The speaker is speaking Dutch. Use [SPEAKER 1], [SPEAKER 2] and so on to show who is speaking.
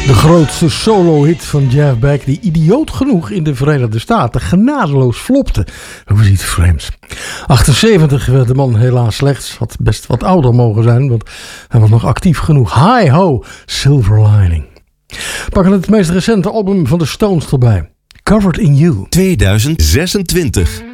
[SPEAKER 1] De grootste solo-hit van Jeff Beck, die idioot genoeg in de Verenigde Staten genadeloos flopte. Hoe is iets vreemds. 78 werd de man helaas slechts. Had best wat ouder mogen zijn, want hij was nog actief genoeg. Hi ho, Silver Lining. Pakken het meest recente album van de Stones erbij. Covered in You.
[SPEAKER 2] 2026.